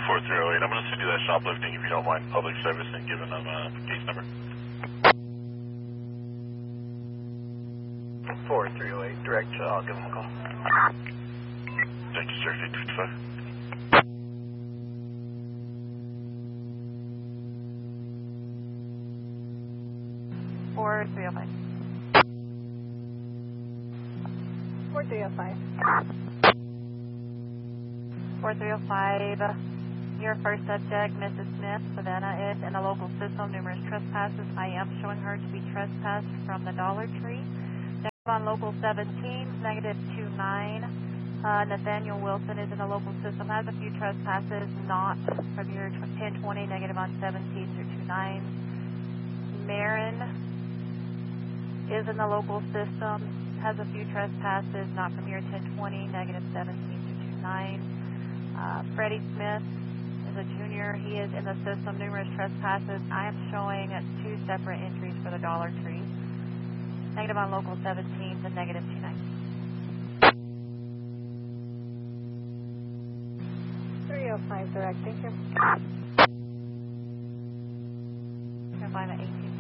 4308. I'm going to send you that shoplifting if you don't mind public service and giving them case number. 4308, direct, I'll give them a call. Thank you, sir. 855. Or 305. 4305. 4305. Your first subject, Mrs. Smith, Savannah, is in the local system. Numerous trespasses. I am showing her to be trespassed from the Dollar Tree. Next on local 17, negative 29. Nathaniel Wilson is in the local system. Has a few trespasses, not from your 1020, negative on 17 through 29. Marin is in the local system. Has a few trespasses, not from your 1020, negative 17 through 29. Freddie Smith is a junior. He is in the system. Numerous trespasses. I am showing 2 separate entries for the Dollar Tree. Negative on local 17 to negative 29. 305 direct, thank you. 5 at 18.